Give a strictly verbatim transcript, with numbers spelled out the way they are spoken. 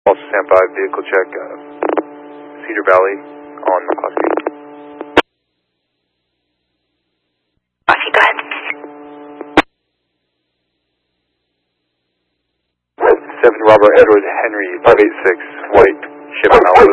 Also stand by, vehicle check, uh, Cedar Valley on McCloskey. McCloskey, go ahead. seven Robert Edward Henry, five eight six, white, Chevy Malibu.